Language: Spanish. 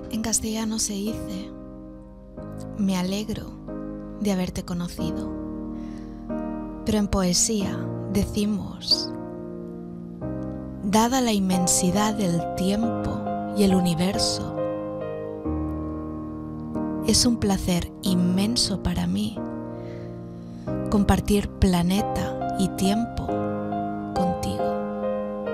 En castellano se dice: me alegro de haberte conocido. Pero en poesía decimos: dada la inmensidad del tiempo y el universo, es un placer inmenso para mí compartir planeta y tiempo